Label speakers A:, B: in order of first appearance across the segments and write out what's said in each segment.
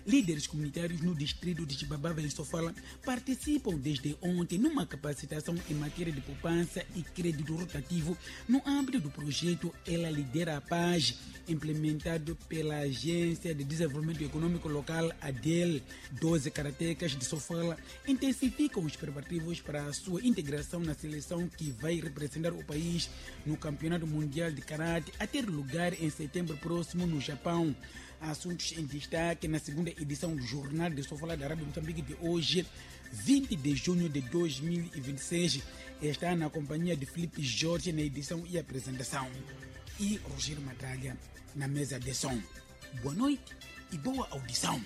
A: Líderes comunitários no distrito de Chibabava, em Sofala, participam desde ontem numa capacitação em matéria de poupança e crédito rotativo no âmbito do projeto Ela Lidera a Paz, implementado pela Agência de Desenvolvimento Econômico Local, ADEL. 12 karatecas de Sofala intensificam os preparativos para a sua integração na seleção que vai representar o país no Campeonato Mundial de Karate a ter lugar em setembro próximo no Japão. Assuntos em destaque na segunda edição do Jornal de Sofala da Rádio Moçambique de hoje, 20 de junho de 2026. Está na companhia de Felipe Jorge na edição e apresentação. E Rogério Madraga na mesa de som. Boa noite e boa audição.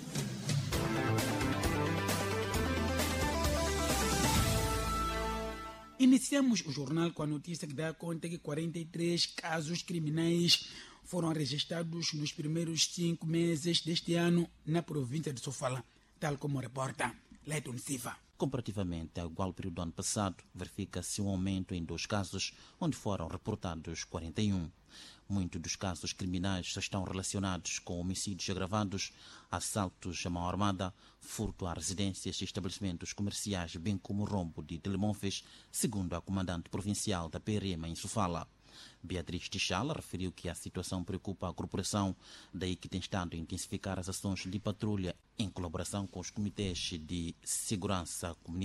A: Iniciamos o jornal com a notícia que dá conta que 43 casos criminais foram registrados nos primeiros 5 meses deste ano na província de Sofala, tal como reporta Leiton Sifa.
B: Comparativamente ao igual período do ano passado, verifica-se um aumento em 2 casos, onde foram reportados 41. Muitos dos casos criminais só estão relacionados com homicídios agravados, assaltos à mão armada, furto a residências e estabelecimentos comerciais, bem como roubo de telemóveis, segundo a comandante provincial da PRM em Sofala. Beatriz Tichala referiu que a situação preocupa a corporação, daí que tem estado a intensificar as ações de patrulha em colaboração com os comitês de segurança comunitária.